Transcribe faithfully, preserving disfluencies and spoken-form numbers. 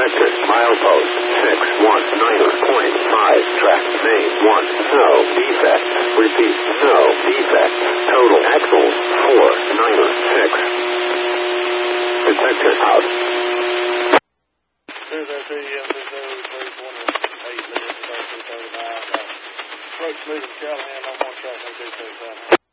Inspector, milepost six one niner point five, track main one, no defect. Repeat, no defect. Total axles four niner six. Inspector out. There's that three M six oh three twenty eight minutes, thirty-nine. Approach moving Callahan on one track, no details.